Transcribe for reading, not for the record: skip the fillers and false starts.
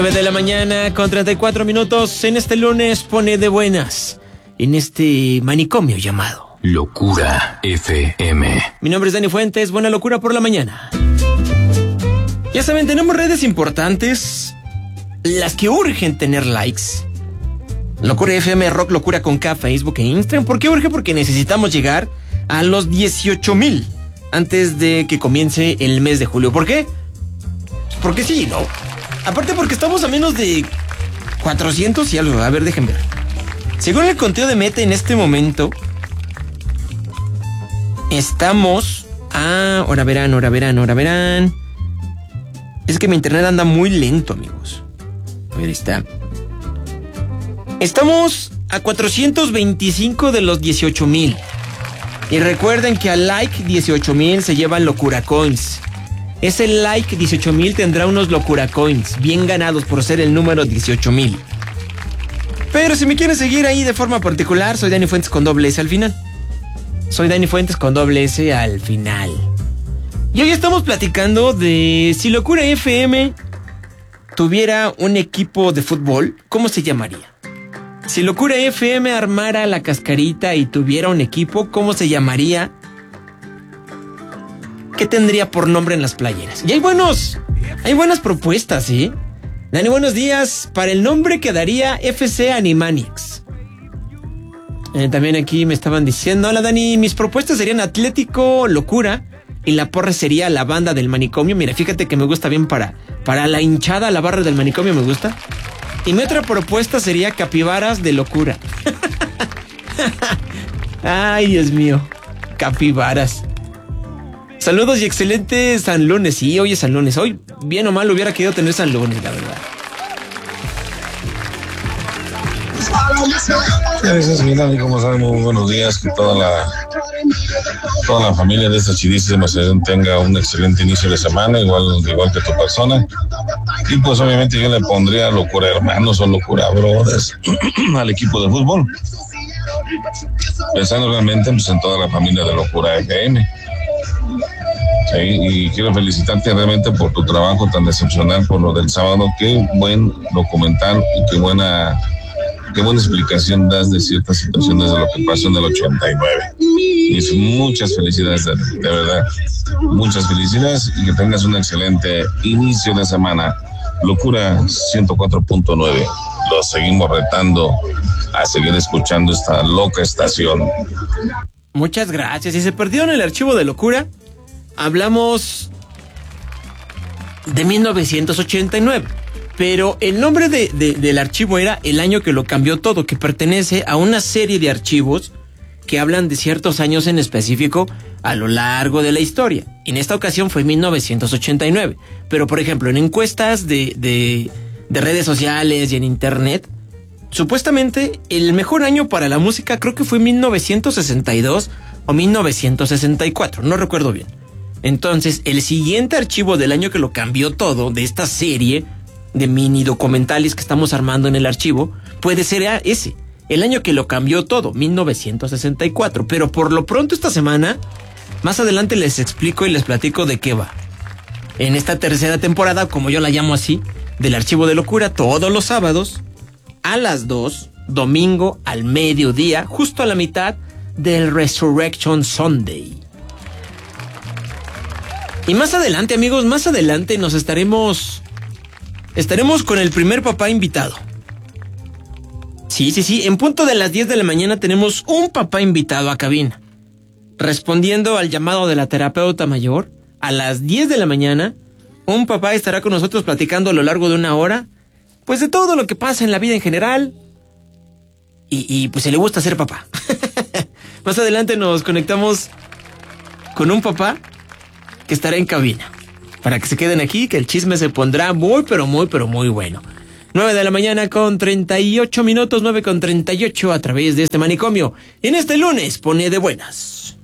9 de la mañana con 34 minutos. En este lunes pone de buenas en este manicomio llamado Locura FM. Mi nombre es Dani Fuentes, buena locura por la mañana. Ya saben, tenemos redes importantes, las que urgen tener likes. Locura FM, Rock Locura con K, Facebook e Instagram. ¿Por qué urge? Porque necesitamos llegar a los 18,000 antes de que comience el mes de julio. ¿Por qué? Porque sí, ¿no? Aparte porque estamos a menos de 400 y algo. A ver, dejen ver. Según el conteo de Meta en este momento, estamos a... Ahora verán. Es que mi internet anda muy lento, amigos. A ver, está. Estamos a 425 de los 18,000. Y recuerden que al like 18,000 se llevan Locura Coins. Ese like 18,000 tendrá unos Locura Coins bien ganados por ser el número 18,000. Pero si me quieren seguir ahí de forma particular, soy Dani Fuentes con doble S al final. Y hoy estamos platicando de si Locura FM tuviera un equipo de fútbol, ¿cómo se llamaría? Si Locura FM armara la cascarita y tuviera un equipo, ¿cómo se llamaría? ¿Qué tendría por nombre en las playeras? Y hay buenas propuestas, ¿sí? Dani, buenos días. Para el nombre quedaría FC Animaniacs. También aquí me estaban diciendo, hola Dani, mis propuestas serían Atlético Locura y la porra sería la banda del manicomio. Mira, fíjate que me gusta bien para la hinchada, la barra del manicomio me gusta. Y mi otra propuesta sería Capibaras de Locura. Ay, Dios mío, Capibaras. Saludos y excelente San Lunes. Sí, hoy es San Lunes. Hoy, bien o mal, hubiera querido tener San Lunes, la verdad. Gracias, mi Dani, como saben, muy buenos días. Que toda la familia de esta chidísima tenga un excelente inicio de semana, igual que tu persona. Y pues obviamente yo le pondría Locura Hermanos o Locura Brothers al equipo de fútbol. Pensando realmente pues, en toda la familia de Locura FM. Sí, y quiero felicitarte realmente por tu trabajo tan excepcional por lo del sábado. Qué buen documental y qué buena explicación das de ciertas situaciones de lo que pasó en el 89. Y muchas felicidades, de verdad. Muchas felicidades y que tengas un excelente inicio de semana. Locura 104.9. Los seguimos retando a seguir escuchando esta loca estación. Muchas gracias. Si se perdieron el archivo de Locura, hablamos de 1989. Pero el nombre del archivo era El año que lo cambió todo, que pertenece a una serie de archivos que hablan de ciertos años en específico a lo largo de la historia. En esta ocasión fue 1989. Pero, por ejemplo, en encuestas de redes sociales y en internet, supuestamente el mejor año para la música creo que fue 1962 o 1964, no recuerdo bien. Entonces, el siguiente archivo del año que lo cambió todo, de esta serie de mini documentales que estamos armando en el archivo, puede ser ese, el año que lo cambió todo, 1964. Pero por lo pronto esta semana, más adelante les explico y les platico de qué va. En esta tercera temporada, como yo la llamo así, del Archivo de Locura, todos los sábados, a las 2, domingo al mediodía, justo a la mitad del Resurrection Sunday. Y más adelante, amigos, nos estaremos con el primer papá invitado. Sí, en punto de las 10 de la mañana tenemos un papá invitado a cabina. Respondiendo al llamado de la terapeuta mayor, a las 10 de la mañana, un papá estará con nosotros platicando a lo largo de una hora, pues de todo lo que pasa en la vida en general. Y pues se le gusta ser papá. Más adelante nos conectamos con un papá que estará en cabina. Para que se queden aquí, que el chisme se pondrá muy bueno. 9 de la mañana con 38 minutos, 9 con 38 a través de este manicomio. Y en este lunes pone de buenas.